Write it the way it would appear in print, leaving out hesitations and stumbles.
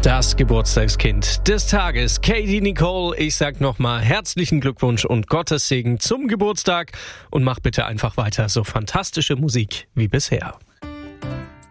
Das Geburtstagskind des Tages, Katie Nicole. Ich sag nochmal herzlichen Glückwunsch und Gottes Segen zum Geburtstag und mach bitte einfach weiter so fantastische Musik wie bisher.